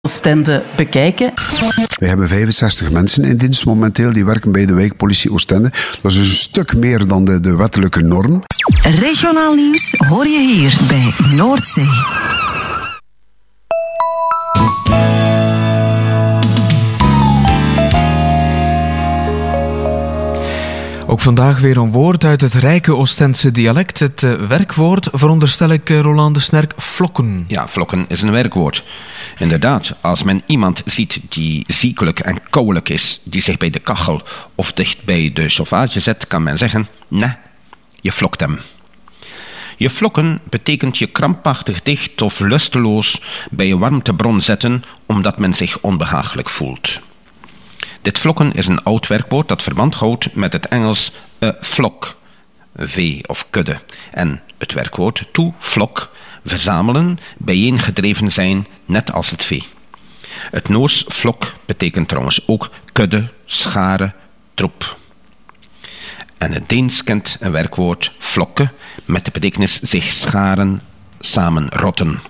Oostende bekijken. We hebben 65 mensen in dienst momenteel die werken bij de wijkpolitie Oostende. Dat is een stuk meer dan de wettelijke norm. Regionaal nieuws hoor je hier bij Noordzee. Ook vandaag weer een woord uit het rijke Oostense dialect. Het werkwoord, veronderstel ik, Roland de Snerk, flokken. Ja, flokken is een werkwoord. Inderdaad, als men iemand ziet die ziekelijk en kouwelijk is, die zich bij de kachel of dicht bij de chauffage zet, kan men zeggen, nee, je flokt hem. Je flokken betekent je krampachtig dicht of lusteloos bij een warmtebron zetten, omdat men zich onbehagelijk voelt. Dit flokken is een oud werkwoord dat verband houdt met het Engels flock, vee of kudde, en het werkwoord to flock, verzamelen, bijeengedreven zijn, net als het vee. Het Noors flock betekent trouwens ook kudde, schare, troep. En het Deens kent een werkwoord flokke met de betekenis zich scharen, samenrotten.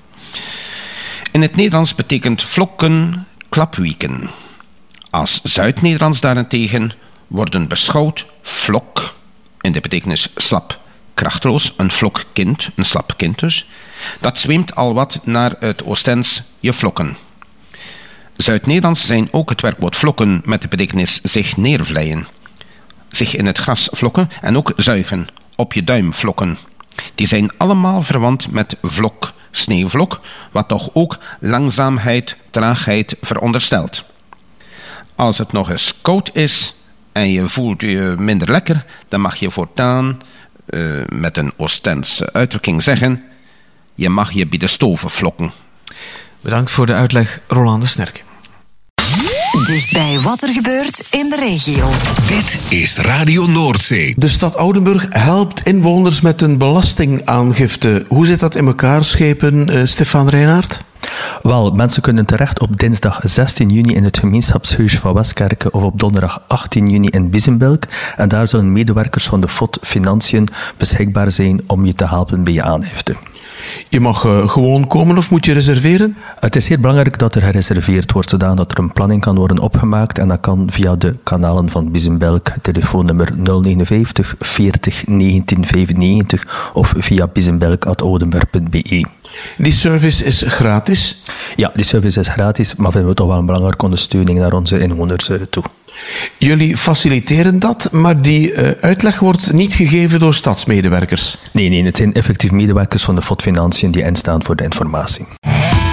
In het Nederlands betekent flokken klapwieken. Als Zuid-Nederlands daarentegen worden beschouwd flok, in de betekenis slap, krachteloos, een flok kind, een slap kind dus. Dat zweemt al wat naar het Oostens je flokken. Zuid-Nederlands zijn ook het werkwoord flokken met de betekenis zich neervleien. Zich in het gras vlokken en ook zuigen, op je duim vlokken. Die zijn allemaal verwant met vlok, sneeuwvlok, wat toch ook langzaamheid, traagheid veronderstelt. Als het nog eens koud is en je voelt je minder lekker, dan mag je voortaan met een Oostense uitdrukking zeggen, je mag je bij de stoven vlokken. Bedankt voor de uitleg, Roland de Snerk. Dichtbij wat er gebeurt in de regio. Dit is Radio Noordzee. De stad Oudenburg helpt inwoners met een belastingaangifte. Hoe zit dat in elkaar, schepen, Stefan Reinaert? Wel, mensen kunnen terecht op dinsdag 16 juni in het gemeenschapshuis van Westkerke of op donderdag 18 juni in Biezenbelk. En daar zullen medewerkers van de FOD Financiën beschikbaar zijn om je te helpen bij je aangifte. Je mag gewoon komen of moet je reserveren? Het is heel belangrijk dat er gereserveerd wordt, zodat er een planning kan worden opgemaakt. En dat kan via de kanalen van Biezenbelk, telefoonnummer 059 40 19 95 of via biezenbelk@oudenburg.be. Die service is gratis? Ja, die service is gratis, maar vinden we toch wel een belangrijke ondersteuning naar onze inwoners toe. Jullie faciliteren dat, maar die uitleg wordt niet gegeven door stadsmedewerkers? Nee, het zijn effectief medewerkers van de FOD Financiën die instaan voor de informatie.